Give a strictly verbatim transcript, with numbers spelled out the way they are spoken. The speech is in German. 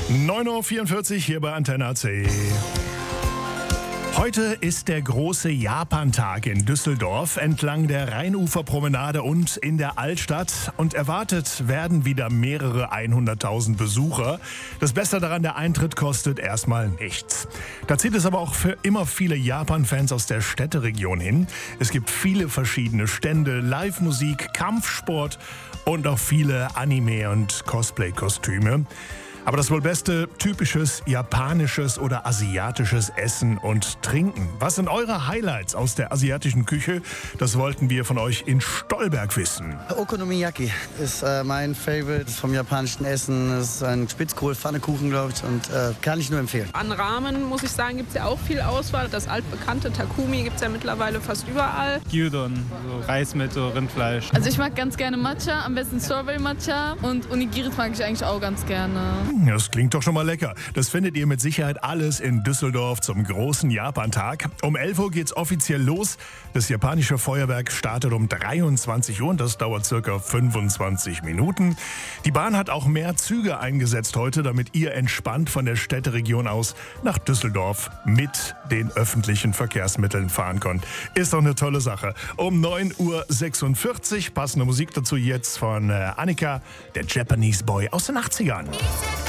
neun Uhr vierundvierzig hier bei Antenne A C. Heute ist der große Japantag in Düsseldorf entlang der Rheinuferpromenade und in der Altstadt. Und erwartet werden wieder mehrere hunderttausend Besucher. Das Beste daran, der Eintritt kostet erstmal nichts. Da zieht es aber auch für immer viele Japan-Fans aus der Städteregion hin. Es gibt viele verschiedene Stände, Live-Musik, Kampfsport und auch viele Anime- und Cosplay-Kostüme. Aber das wohl beste typisches japanisches oder asiatisches Essen und Trinken. Was sind eure Highlights aus der asiatischen Küche? Das wollten wir von euch in Stolberg wissen. Okonomiyaki ist äh, mein Favorite vom japanischen Essen. Das ist ein Spitzkohl-Pfannekuchen, glaube ich, und äh, kann ich nur empfehlen. An Ramen, muss ich sagen, gibt es ja auch viel Auswahl. Das altbekannte Takumi gibt es ja mittlerweile fast überall. Gyudon, so Reis mit so Rindfleisch. Also ich mag ganz gerne Matcha, am besten Strawberry Matcha, und Onigiris mag ich eigentlich auch ganz gerne. Das klingt doch schon mal lecker. Das findet ihr mit Sicherheit alles in Düsseldorf zum großen Japantag. Um elf Uhr geht's offiziell los. Das japanische Feuerwerk startet um dreiundzwanzig Uhr und das dauert circa fünfundzwanzig Minuten. Die Bahn hat auch mehr Züge eingesetzt heute, damit ihr entspannt von der Städteregion aus nach Düsseldorf mit den öffentlichen Verkehrsmitteln fahren könnt. Ist doch eine tolle Sache. Um neun Uhr sechsundvierzig passende Musik dazu jetzt von äh, Annika, der Japanese Boy aus den achtzigern.